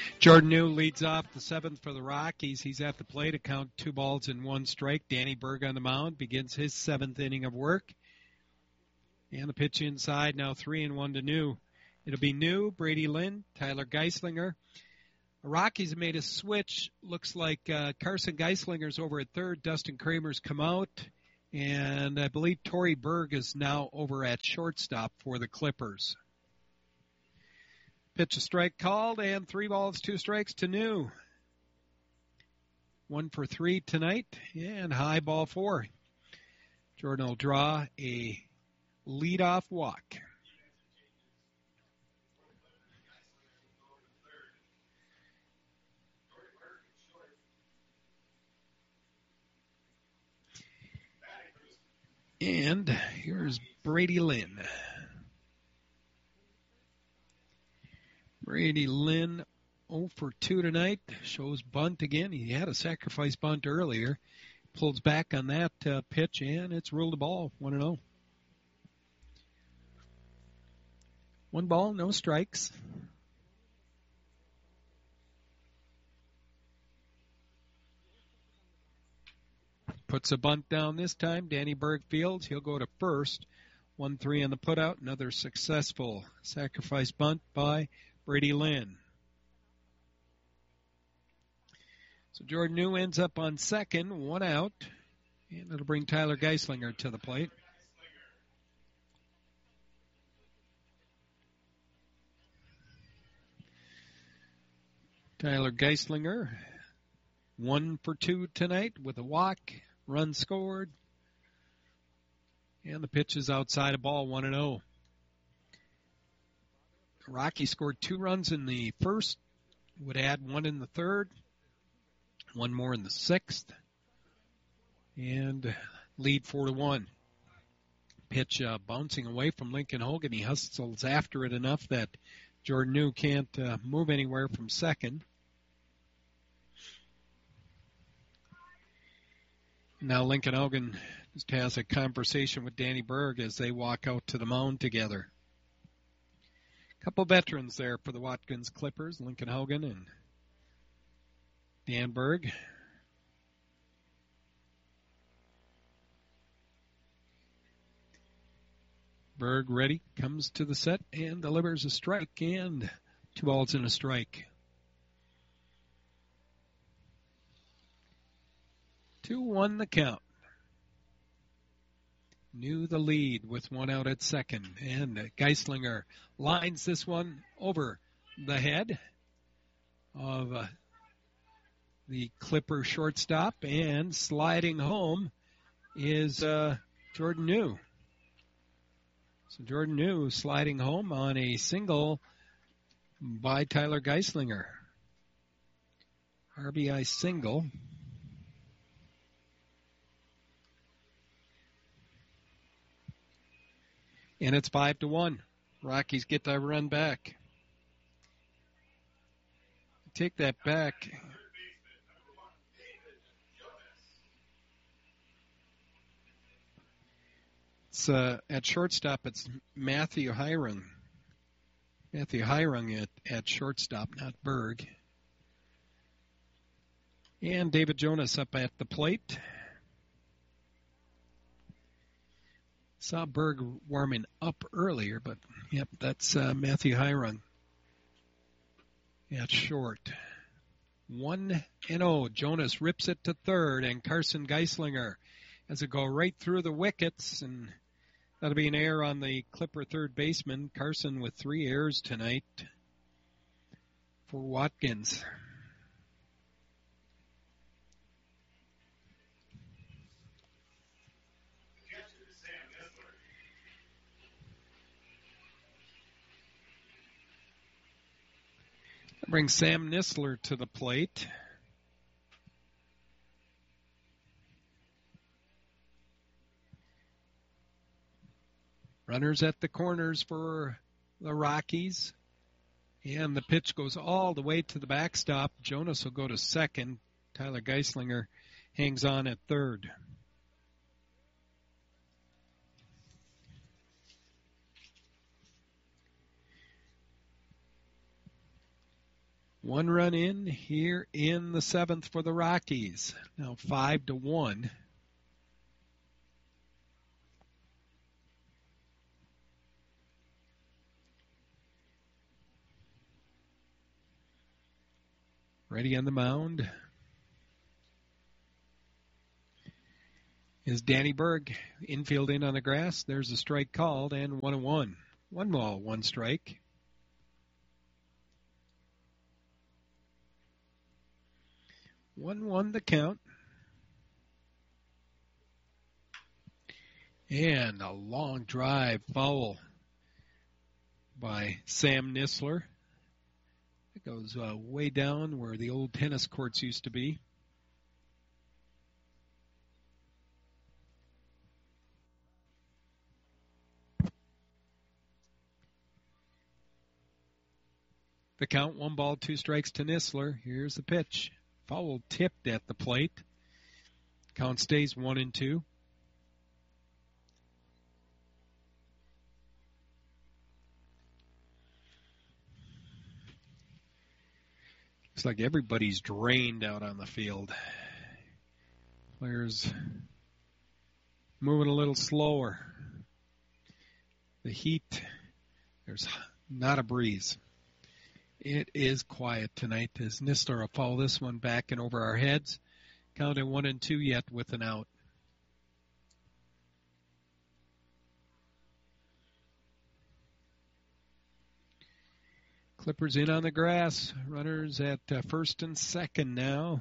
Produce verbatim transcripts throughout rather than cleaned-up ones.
Jordan New leads off the seventh for the Rockies. He's at the plate, a count two balls and one strike. Danny Berg on the mound begins his seventh inning of work. And the pitch inside, now three and one to New. It'll be New, Brady Lynn, Tyler Geislinger. The Rockies have made a switch. Looks like uh, Carson Geislinger's over at third. Dustin Kramer's come out. And I believe Torrey Berg is now over at shortstop for the Clippers. Pitch a strike called, and three balls, two strikes to New. One for three tonight, and high ball four. Jordan will draw a leadoff walk. And here's Brady Lynn. Brady Lynn oh for two tonight. Shows bunt again. He had a sacrifice bunt earlier. Pulls back on that uh, pitch, and it's ruled a ball, one and oh. One ball, no strikes. Puts a bunt down this time. Danny Berg fields. He'll go to first. one three on the putout. Another successful sacrifice bunt by Brady Lynn. So Jordan New ends up on second, one out. And it'll bring Tyler Geislinger to the plate. Tyler Geislinger, one for two tonight with a walk, run scored. And the pitch is outside a ball, one and oh. Rocky scored two runs in the first, would add one in the third, one more in the sixth, and lead four to one. Pitch uh, bouncing away from Lincoln Hogan. He hustles after it enough that Jordan New can't uh, move anywhere from second. Now Lincoln Hogan just has a conversation with Danny Berg as they walk out to the mound together. Couple veterans there for the Watkins Clippers, Lincoln Hogan and Dan Berg. Berg ready, comes to the set and delivers a strike, and two balls and a strike. two one the count. New the lead with one out at second. And Geislinger lines this one over the head of uh, the Clipper shortstop. And sliding home is uh, Jordan New. So Jordan New sliding home on a single by Tyler Geislinger. R B I single. And it's five to one. Rockies get that run back. Take that back. It's uh, at shortstop. It's Matthew Hirung. Matthew Hirung at, at shortstop, not Berg. And David Jonas up at the plate. Saw Berg warming up earlier, but yep, that's uh, Matthew Hirung at short. One and oh. Jonas rips it to third, and Carson Geislinger has it go right through the wickets, and that'll be an error on the Clipper third baseman. Carson with three errors tonight for Watkins. Bring Sam Nisler to the plate. Runners at the corners for the Rockies. And the pitch goes all the way to the backstop. Jonas will go to second. Tyler Geislinger hangs on at third. One run in here in the seventh for the Rockies. Now five to one. Ready on the mound is Danny Berg. Infield in on the grass. There's a strike called and one and one. One ball, one strike. One one the count. And a long drive foul by Sam Nisler. It goes uh, way down where the old tennis courts used to be. The count, one ball, two strikes to Nisler. Here's the pitch. Foul tipped at the plate. Count stays one and two. Looks like everybody's drained out on the field. Players moving a little slower. The heat, there's not a breeze. It is quiet tonight as Nisler will foul this one back and over our heads. Counting one and two yet with an out. Clippers in on the grass. Runners at uh, first and second now.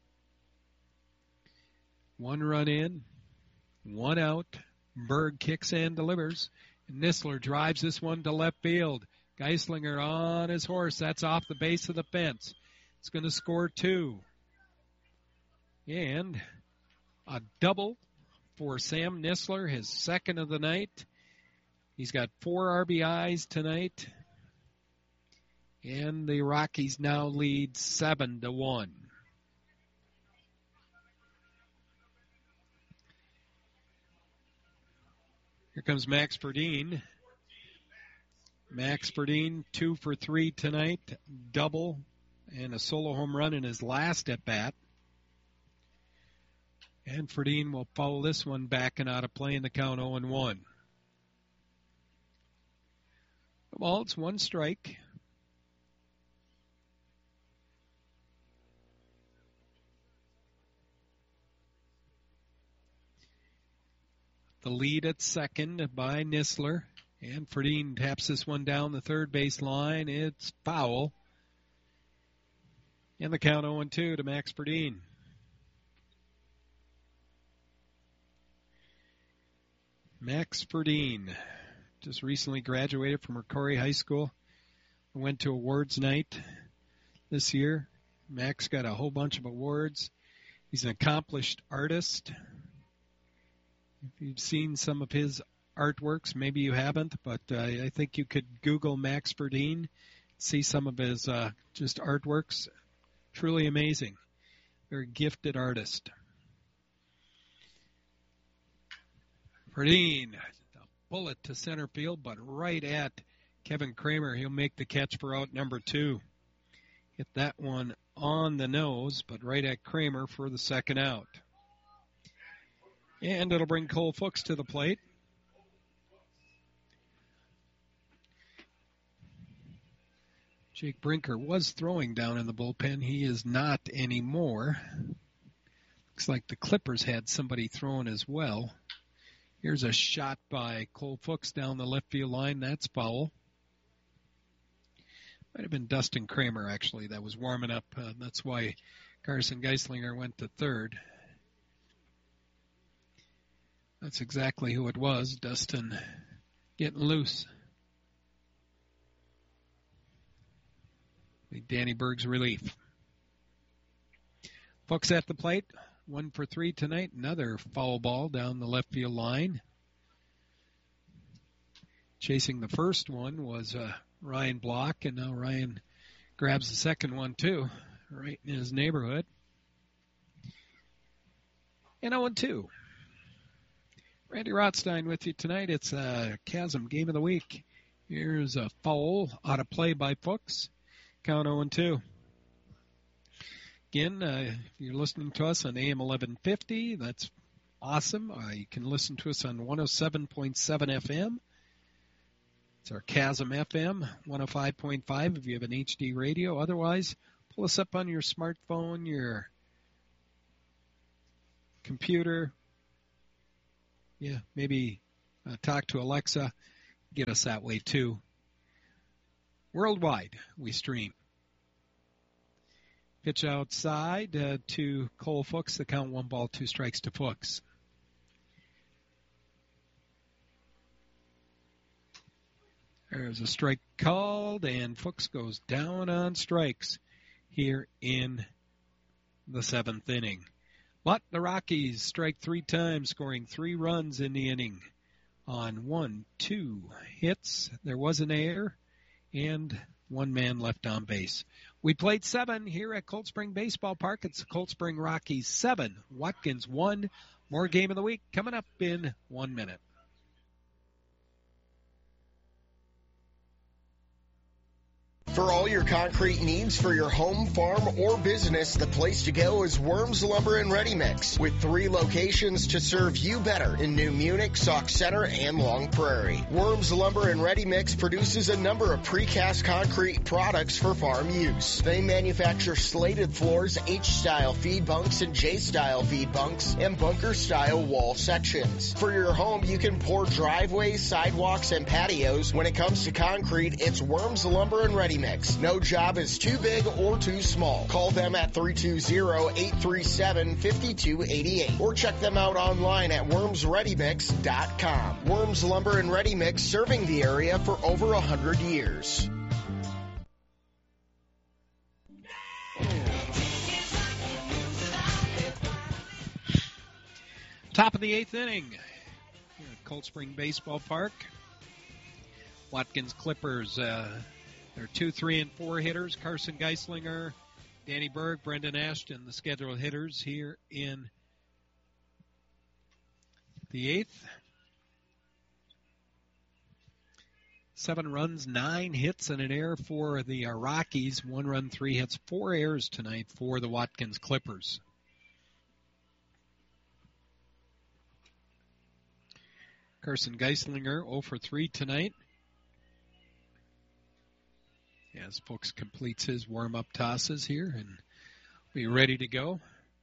One run in, one out. Berg kicks and delivers. Nisler drives this one to left field. Geislinger on his horse. That's off the base of the fence. It's going to score two. And a double for Sam Nisler, his second of the night. He's got four R B Is tonight. And the Rockies now lead seven to one. Here comes Max Ferdine. Max Ferdine, two for three tonight, double, and a solo home run in his last at-bat. And Ferdine will foul this one back and out of play in the count oh and one. Well, it's one strike. The lead at second by Nisler. And Ferdine taps this one down the third base line. It's foul. And the count oh and two to Max Ferdine. Max Ferdine just recently graduated from Ricori High School. Went to awards night this year. Max got a whole bunch of awards. He's an accomplished artist. If you've seen some of his artworks, maybe you haven't, but uh, I think you could Google Max Ferdine, see some of his uh, just artworks. Truly amazing. Very gifted artist. Ferdine, a bullet to center field, but right at Kevin Kramer. He'll make the catch for out number two. Hit that one on the nose, but right at Kramer for the second out. And it'll bring Cole Fuchs to the plate. Jake Brinker was throwing down in the bullpen. He is not anymore. Looks like the Clippers had somebody throwing as well. Here's a shot by Cole Fuchs down the left field line. That's foul. Might have been Dustin Kramer, actually, that was warming up. Uh, that's why Carson Geislinger went to third. That's exactly who it was, Dustin getting loose. Danny Berg's relief. Fuchs at the plate, one for three tonight. Another foul ball down the left field line. Chasing the first one was uh, Ryan Block, and now Ryan grabs the second one too, right in his neighborhood. And oh and two. Randy Rothstein with you tonight. It's a Chasm Game of the Week. Here's a foul out of play by Fuchs. Count oh and two. Again, uh, if you're listening to us on A M eleven fifty, that's awesome. Uh, you can listen to us on one oh seven point seven F M. It's our Chasm F M, one oh five point five if you have an H D radio. Otherwise, pull us up on your smartphone, your computer. Yeah, maybe uh, talk to Alexa. Get us that way, too. Worldwide, we stream. Pitch outside uh, to Cole Fuchs. The count one ball, two strikes to Fuchs. There's a strike called, and Fuchs goes down on strikes here in the seventh inning. But the Rockies strike three times, scoring three runs in the inning on one, two hits. There was an error, and one man left on base. We played seven here at Cold Spring Baseball Park. It's the Cold Spring Rockies seven, Watkins one. More game of the week coming up in one minute. For all your concrete needs for your home, farm, or business, the place to go is Worms Lumber and Ready Mix, with three locations to serve you better in New Munich, Sauk Center, and Long Prairie. Worms Lumber and Ready Mix produces a number of precast concrete products for farm use. They manufacture slated floors, H-style feed bunks and J-style feed bunks, and bunker-style wall sections. For your home, you can pour driveways, sidewalks, and patios. When it comes to concrete, it's Worms Lumber and Ready Mix. No job is too big or too small. Call them at three two zero, eight three seven, five two eight eight or check them out online at worms ready mix dot com. Worms Lumber and Ready Mix, serving the area for over one hundred years. Top of the eighth inning here at Cold Spring Baseball Park. Watkins Clippers, uh, they're two, three, and four hitters. Carson Geislinger, Danny Berg, Brendan Ashton, the scheduled hitters here in the eighth. Seven runs, nine hits, and an error for the uh, Rockies. One run, three hits, four errors tonight for the Watkins Clippers. Carson Geislinger, oh for three tonight. As Fuchs completes his warm-up tosses here and be ready to go.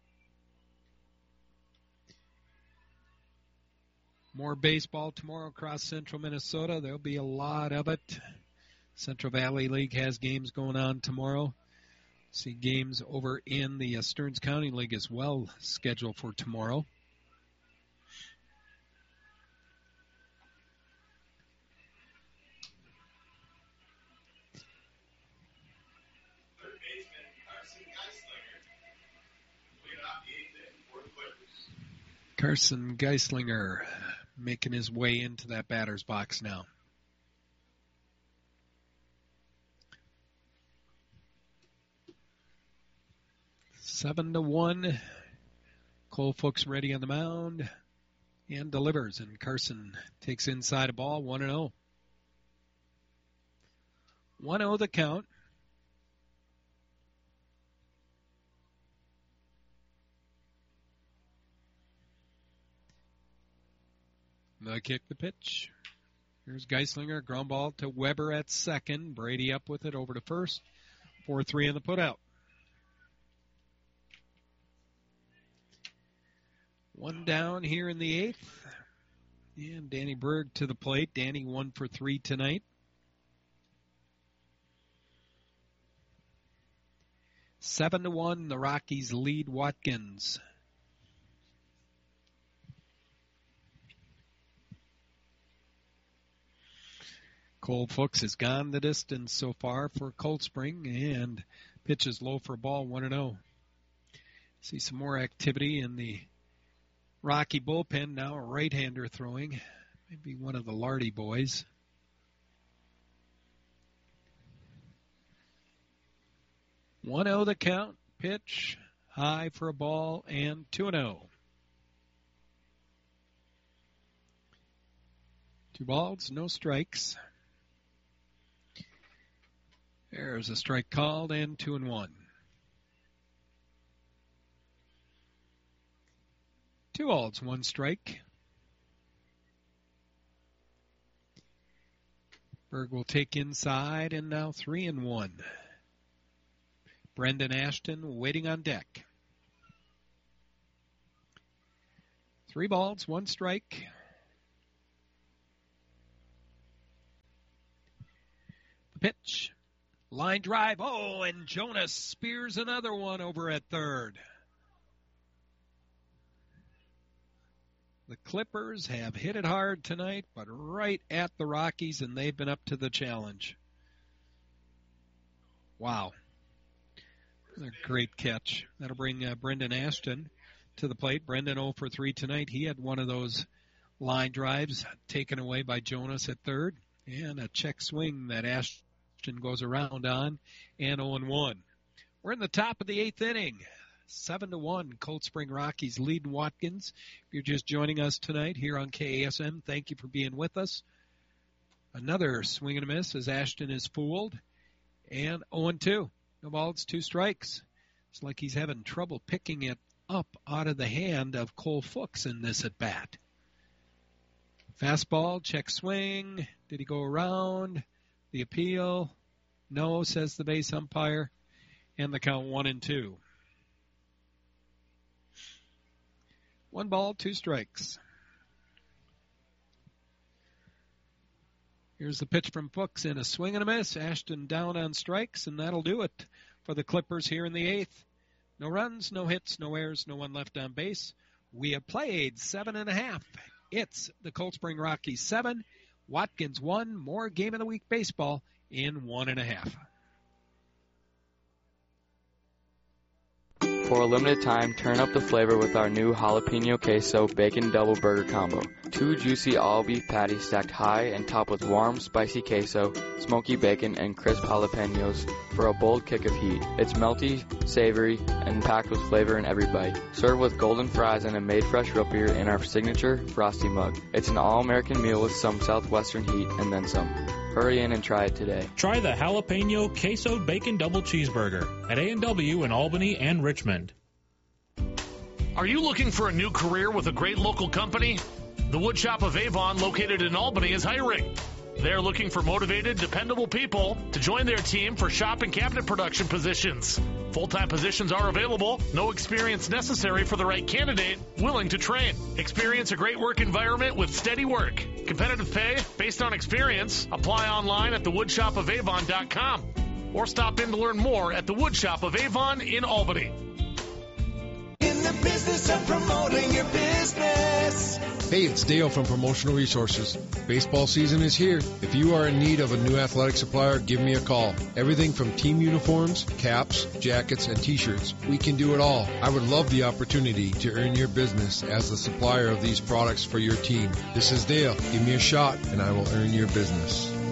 More baseball tomorrow across central Minnesota. There'll be a lot of it. Central Valley League has games going on tomorrow. See games over in the Stearns County League as well scheduled for tomorrow. Carson Geislinger making his way into that batter's box now. Seven to one. Cole Fuchs ready on the mound and delivers, and Carson takes inside a ball, one and oh. one oh the count. The kick, the pitch. Here's Geislinger, ground ball to Weber at second. Brady up with it over to first. four three in the putout. One down here in the eighth. And Danny Berg to the plate. Danny one for three tonight. Seven to one, the Rockies lead Watkins. Cole Fuchs has gone the distance so far for Cold Spring and pitches low for a ball, one and oh. See some more activity in the Rocky bullpen now. A right-hander throwing, maybe one of the Lardy boys. one oh the count, pitch, high for a ball, and two and oh. Two balls, no strikes. There's a strike called and two and one. Two balls, one strike. Berg will take inside, and now three and one. Brendan Ashton waiting on deck. Three balls, one strike. The pitch. Line drive. Oh, and Jonas spears another one over at third. The Clippers have hit it hard tonight, but right at the Rockies, and they've been up to the challenge. Wow. A great catch. That'll bring uh, Brendan Ashton to the plate. Brendan oh for three tonight. He had one of those line drives taken away by Jonas at third, and a check swing that Ashton goes around on, and oh and one. We're in the top of the eighth inning. Seven to one, Cold Spring Rockies lead Watkins. If you're just joining us tonight here on K A S M, thank you for being with us. Another swing and a miss as Ashton is fooled, and oh and two. No balls, two strikes. It's like he's having trouble picking it up out of the hand of Cole Fuchs in this at bat. Fastball, check swing. Did he go around? The appeal? No, says the base umpire. And the count one and two. One ball, two strikes. Here's the pitch from Fuchs in a swing and a miss. Ashton down on strikes, and that'll do it for the Clippers here in the eighth. No runs, no hits, no errors, no one left on base. We have played seven and a half. It's the Cold Spring Rockies seven, Watkins one. More Game of the Week baseball in one and a half. For a limited time, turn up the flavor with our new jalapeno queso bacon double burger combo. Two juicy all-beef patties stacked high and topped with warm, spicy queso, smoky bacon, and crisp jalapenos for a bold kick of heat. It's melty, savory, and packed with flavor in every bite. Serve with golden fries and a made-fresh root beer in our signature Frosty mug. It's an all-American meal with some Southwestern heat and then some. Hurry in and try it today. Try the jalapeno queso bacon double cheeseburger at A and W in Albany and Richmond. Are you looking for a new career with a great local company? The Woodshop of Avon, located in Albany, is hiring. They're looking for motivated, dependable people to join their team for shop and cabinet production positions. Full-time positions are available. No experience necessary for the right candidate. Willing to train. Experience a great work environment with steady work. Competitive pay based on experience. Apply online at the woodshop of avon dot com or stop in to learn more at the Woodshop of Avon in Albany. In the business of promoting your business. Hey, it's Dale from Promotional Resources. Baseball season is here. If you are in need of a new athletic supplier, give me a call. Everything from team uniforms, caps, jackets, and t-shirts. We can do it all. I would love the opportunity to earn your business as the supplier of these products for your team. This is Dale. Give me a shot and I will earn your business.